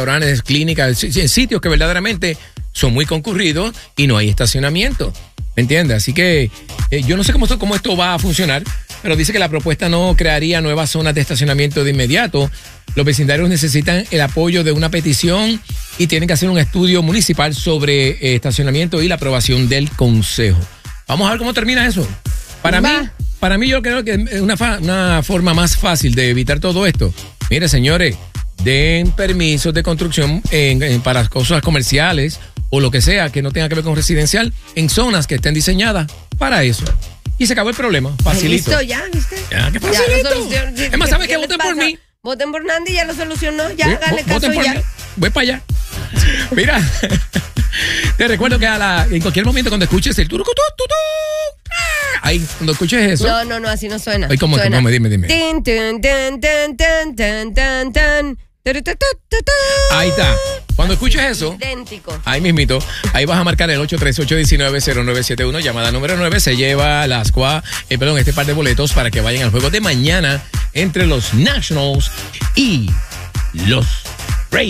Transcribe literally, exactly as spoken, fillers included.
restaurantes, clínicas, en sitios que verdaderamente son muy concurridos y no hay estacionamiento. ¿Me entiendes? Así que eh, yo no sé cómo, cómo esto va a funcionar, pero dice que la propuesta no crearía nuevas zonas de estacionamiento de inmediato. Los vecindarios necesitan el apoyo de una petición y tienen que hacer un estudio municipal sobre eh, estacionamiento y la aprobación del consejo. Vamos a ver cómo termina eso. Para Va. mí, para mí yo creo que es una, fa- una forma más fácil de evitar todo esto. Mire, señores, den permisos de construcción en- en- para cosas comerciales o lo que sea que no tenga que ver con residencial en zonas que estén diseñadas para eso. Y se acabó el problema. Facilito. Listo, ya, ¿viste? Ya, ¿qué Ya lo facilito? solucionó. Es más, ¿sabes qué? les Voten por pasa? mí. Voten por Nandi, ya lo solucionó. Ya, Voy- háganle vo- caso voten por ya. mí. Voy para allá. Mira, te recuerdo que a la, en cualquier momento cuando escuches el turucutú, tutú, ah, ahí, cuando escuches eso. No, no, no, así no suena. Ay, ¿cómo? Suena. ¿Cómo? Dime, dime. Tin, tin, tin, tin, tin, tin, tin, tin. Turu, tu, tu, tu, tu. Ahí está. Cuando escuches eso, Idéntico. ahí mismito, ahí vas a marcar el ocho tres ocho, uno nueve, cero nueve siete uno, llamada número nueve, se lleva las cua, eh, perdón, este par de boletos para que vayan al juego de mañana entre los Nationals y los